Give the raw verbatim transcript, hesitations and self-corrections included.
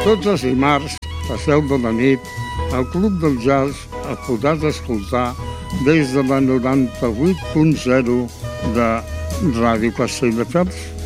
Tots els dimarts, a les deu de la nit, al Club del Jazz el podràs escoltar des de la noranta-vuit punt zero de Ràdio Castelldefels.